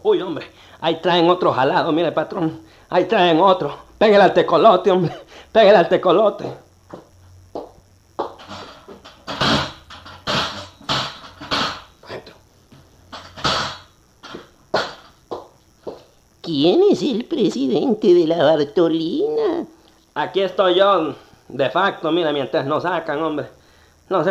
Uy, hombre, ahí traen otro jalado, mire, patrón. Ahí traen otro. Pégale al tecolote, hombre. Pégale al tecolote. ¿Quién es el presidente de la Bartolina? Aquí estoy yo, de facto, mira, mientras nos sacan, hombre.